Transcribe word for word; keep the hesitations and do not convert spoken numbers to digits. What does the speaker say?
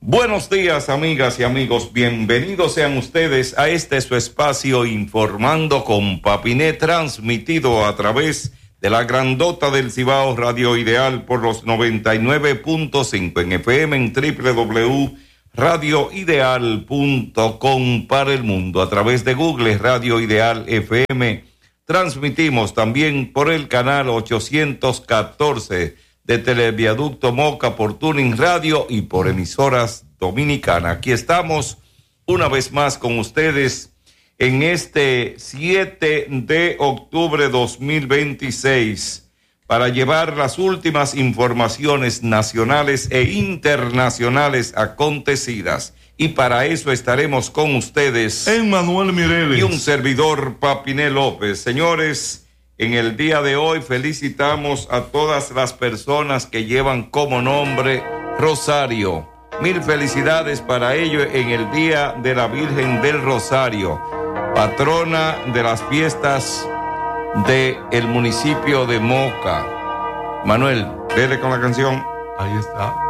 Buenos días, amigas y amigos. Bienvenidos sean ustedes a este su espacio Informando con Papiné, transmitido a través de la grandota del Cibao, Radio Ideal por los noventa y nueve punto cinco en F M, en doble u doble u doble u punto radio ideal punto com para el mundo, a través de Google Radio Ideal F M. Transmitimos también por el canal ochocientos catorce de Televiaducto Moca, por Tuning Radio y por emisoras dominicanas. Aquí estamos una vez más con ustedes en este siete de octubre de dos mil veintiséis para llevar las últimas informaciones nacionales e internacionales acontecidas. Y para eso estaremos con ustedes Emmanuel Mireles y un servidor, Papiné López. Señores, en el día de hoy felicitamos a todas las personas que llevan como nombre Rosario. Mil felicidades para ello en el Día de la Virgen del Rosario, patrona de las fiestas del municipio de Moca. Manuel, dele con la canción. Ahí está.